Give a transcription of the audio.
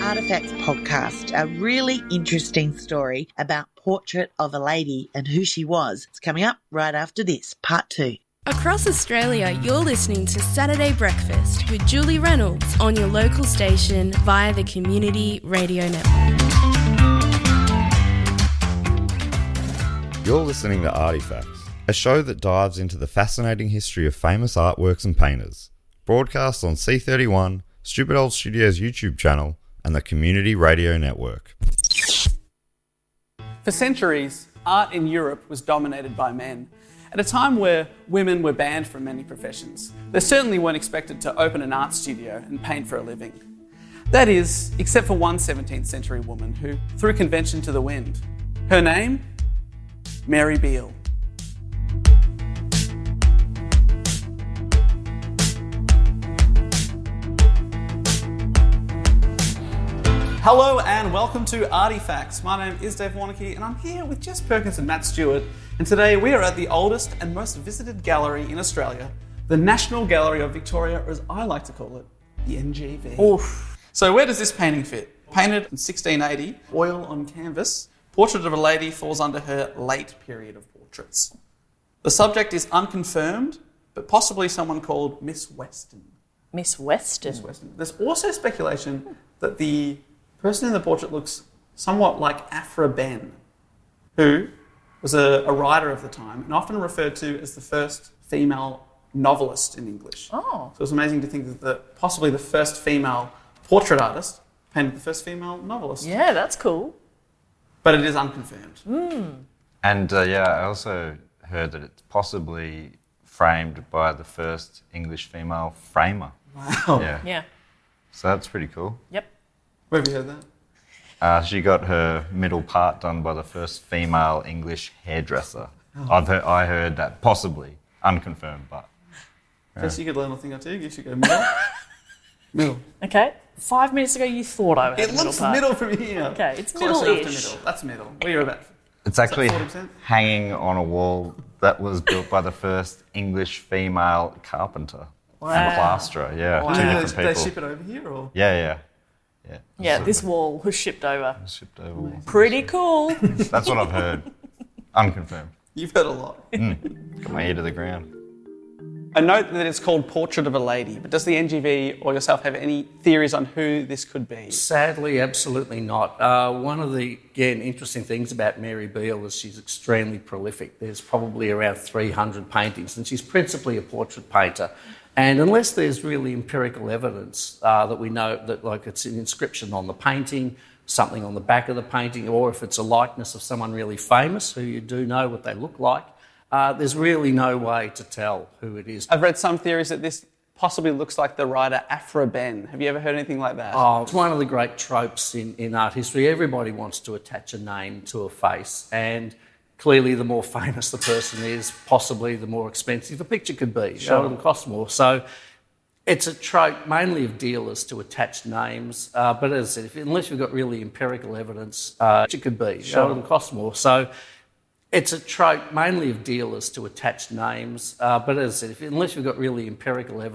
Artifacts podcast, a really interesting story about Portrait of a Lady and who she was. It's coming up right after this, part 2. Across Australia, you're listening to Saturday Breakfast with Julie Reynolds on your local station via the Community Radio Network. You're listening to Artifacts, a show that dives into the fascinating history of famous artworks and painters. Broadcast on C31, Stupid Old Studios YouTube channel, and the Community Radio Network. For centuries, art in Europe was dominated by men, at a time where women were banned from many professions. They certainly weren't expected to open an art studio and paint for a living. That is, except for one 17th century woman who threw convention to the wind. Her name? Mary Beale. Hello and welcome to Artifacts. My name is Dave Warneke and I'm here with Jess Perkins and Matt Stewart. And today we are at the oldest and most visited gallery in Australia, the National Gallery of Victoria, or as I like to call it, the NGV. Oof. So where does this painting fit? Painted in 1680, oil on canvas, Portrait of a Lady falls under her late period of portraits. The subject is unconfirmed, but possibly someone called Miss Weston. Miss Weston? Miss Weston. There's also speculation that the person in the portrait looks somewhat like Aphra Behn, who was a writer of the time and often referred to as the first female novelist in English. Oh. So it's amazing to think that possibly the first female portrait artist painted the first female novelist. Yeah, that's cool. But it is unconfirmed. And I also heard that it's possibly framed by the first English female framer. Wow. Yeah. So that's pretty cool. Yep. Where have you heard that? She got her middle part done by the first female English hairdresser. Oh. I heard that, possibly, unconfirmed, but... Guess you could learn a thing or two. You should go middle. Middle. Okay. 5 minutes ago you thought I had It the middle looks part. middle from here. Okay, it's Close enough to middle-ish. middle. That's middle. What are you about? It's actually 40%? hanging on a wall that was built by the first English female carpenter and plasterer. Yeah, Wow. two Did different they people. ship it over here or? Yeah. Yeah, this wall was shipped over. Shipped over. Pretty cool. That's what I've heard. Unconfirmed. You've heard a lot. Got my ear to the ground. I note that it's called Portrait of a Lady, but does the NGV or yourself have any theories on who this could be? Sadly, absolutely not. One of the, again, interesting things about Mary Beale is she's extremely prolific. There's probably around 300 paintings, and she's principally a portrait painter. And unless there's really empirical evidence that we know that, like, it's an inscription on the painting, something on the back of the painting, or if it's a likeness of someone really famous who you do know what they look like, there's really no way to tell who it is. I've read some theories that this possibly looks like the writer Aphra Behn. Have you ever heard anything like that? Oh, it's one of the great tropes in art history. Everybody wants to attach a name to a face, and clearly the more famous the person is, possibly the more expensive the picture could be. Sure. It'll cost more. So it's a trope mainly of dealers to attach names, but as I said, unless you've got really empirical evidence, it could be. Sure. It'll cost more. So it's a trope mainly of dealers to attach names, but as I said, unless you've got really empirical evidence,